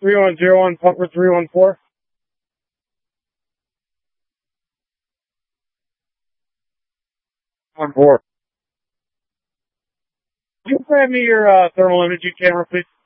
3101, pumper 314. 14. Can you grab me your thermal imaging camera, please?